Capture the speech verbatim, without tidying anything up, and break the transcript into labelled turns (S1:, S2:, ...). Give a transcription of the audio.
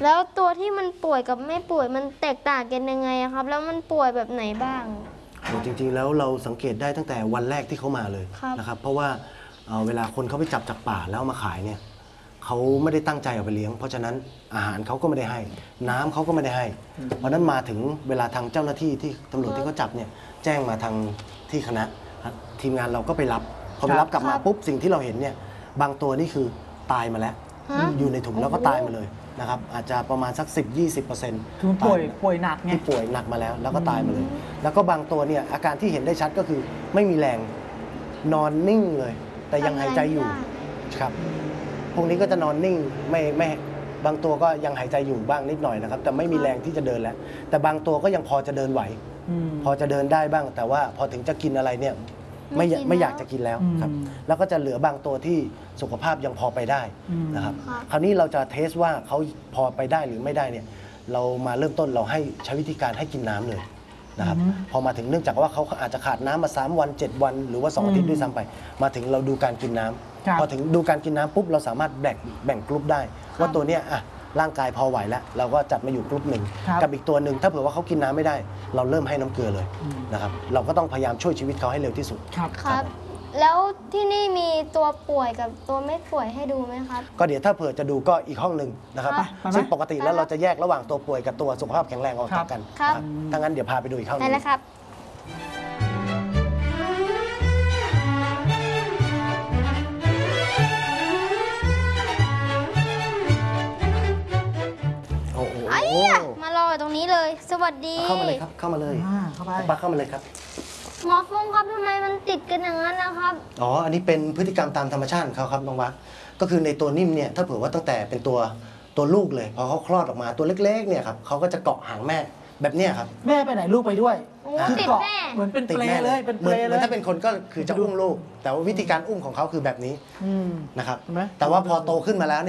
S1: แล้วตัวที่มันป่วยกับไม่ป่วยมันแตกต่างกันยังไงครับแล้วมันป่วยแบบไหนบ้าง
S2: จริงๆแล้วเราสังเกตได้ตั้งแต่วันแรกที่เขามาเลยนะครับเพราะว่าเวลาคนเขาไปจับจากป่าแล้วมาขายเนี่ยเขาไม่ได้ตั้งใจเอาไปเลี้ยงเพราะฉะนั้นอาหารเขาก็ไม่ได้ให้น้ำเขาก็ไม่ได้ให้เพราะนั้นมาถึงเวลาทางเจ้าหน้าที่ที่ตำรวจที่เขาจับเนี่ยแจ้งมาทางที่คณะทีมงานเราก็ไปรับพอไปรับกลับมาปุ๊บสิ่งที่เราเห็นเนี่ยบางตัวนี่คือตายมาแล้วอยู่ในถุงแล้วก็ตายมาเลยนะครับอาจจะประมาณสัก สิบถึงยี่สิบเปอร์เซ็นต์
S3: คือป่วยป่วยหนักไง
S2: ที่ป่วยหนักมาแล้วแล้วก็ตายมาเลยแล้วก็บางตัวเนี่ยอาการที่เห็นได้ชัดก็คือไม่มีแรงนอนนิ่งเลยแต่ยังหายใจอยู่ครับพวกนี้ก็จะนอนนิ่งไม่ไม่บางตัวก็ยังหายใจอยู่บ้างนิดหน่อยนะครับแต่ไม่มีแรงที่จะเดินแล้วแต่บางตัวก็ยังพอจะเดินไหวพอจะเดินได้บ้างแต่ว่าพอถึงจะกินอะไรเนี่ยไม่ไม่อยากจะกินแล้วครับแล้วก็จะเหลือบางตัวที่สุขภาพยังพอไปได้นะครับคราวนี้เราจะเทสว่าเขาพอไปได้หรือไม่ได้เนี่ยเรามาเริ่มต้นเราให้ใช้วิธีการให้กินน้ำเลยนะครับพอมาถึงเนื่องจากว่าเขาอาจจะขาดน้ำมาสามวันเจ็ดวันหรือว่าสองอาทิตย์ด้วยซ้ำไปมาถึงเราดูการกินน้ำพอถึงดูการกินน้ำปุ๊บเราสามารถแบ่งแบ่งกลุ่มได้ว่าตัวเนี้ยอ่ะร่างกายพอไหวแล้วเราก็จัดมาอยู่กลุ่มหนึ่งกับอีกตัวหนึ่งถ้าเผื่อว่าเขากินน้ำไม่ได้เราเริ่มให้น้ำเกลือเลยนะครับเราก็ต้องพยายามช่วยชีวิตเขาให้เร็วที่สุด
S1: ครับแล้วที่นี่มีตัวป่วยกับตัวไม่ป่วยให้ดูไหมครับ
S2: ก็เดี๋ยวถ้าเผื่อจะดูก็อีกห้องหนึ่งนะครับซึ่งปกติแล้วเราจะแยกระหว่างตัวป่วยกับตัวสุขภาพแข็งแรงออกจากกันครับถ้างั้นเดี๋ยวพาไปดูอีกห้องนึง
S1: ได้แล้วครับมารอตรงนี้เลยสวัสดี
S2: เข้ามาเลยครับเข้ามาเลย
S3: เข้าไป
S2: ปักเข้ามาเลยครับ
S1: หมอฟงครับทำไมมันติดกันอย่างนั้นนะครับ
S2: อ๋ออันนี้เป็นพฤติกรรมตามธรรมชาติของเขาครับน้องวัดก็คือในตัวนิ่มเนี่ยถ้าเผื่อว่าตั้งแต่เป็นตัวตัวลูกเลยพอเขาคลอดออกมาตัวเล็กๆเนี่ยครับเขาก็จะเกาะหางแม่แบบเนี้ยครับ
S3: แม่ไปไหนลูกไปด้วย
S1: คือเกาะ
S3: เหมือนเป็นเปลเลยเป็นเปลเลย
S2: ถ้าเป็นคนก็คือจะอุ้มลูกแต่ว่าวิธีการอุ้มของเขาคือแบบนี้นะครับแต่ว่าพอโตขึ้นมาแล้ว